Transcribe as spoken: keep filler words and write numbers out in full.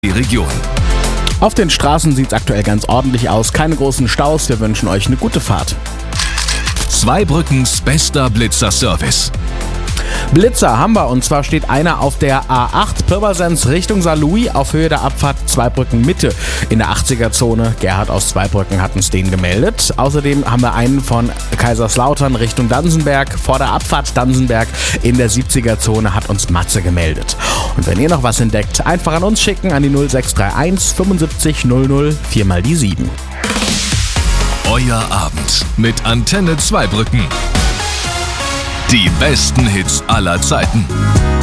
die Region. Auf den Straßen sieht es aktuell ganz ordentlich aus. Keine großen Staus. Wir wünschen euch eine gute Fahrt. Zweibrückens bester Blitzer-Service. Blitzer haben wir, und zwar steht einer auf der A acht Pirmasens Richtung Sankt Louis auf Höhe der Abfahrt Zweibrücken Mitte in der achtziger-Zone. Gerhard aus Zweibrücken hat uns den gemeldet. Außerdem haben wir einen von Kaiserslautern Richtung Dansenberg vor der Abfahrt Dansenberg in der siebziger-Zone hat uns Matze gemeldet. Und wenn ihr noch was entdeckt, einfach an uns schicken an die null sechs drei eins fünfundsiebzig null null vier mal die sieben. Euer Abend mit Antenne Zweibrücken. Die besten Hits aller Zeiten.